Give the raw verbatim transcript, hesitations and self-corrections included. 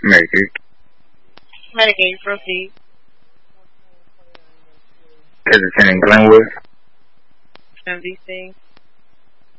Medicaid. Medicaid, proceed. Is attending Glenwood. M V C.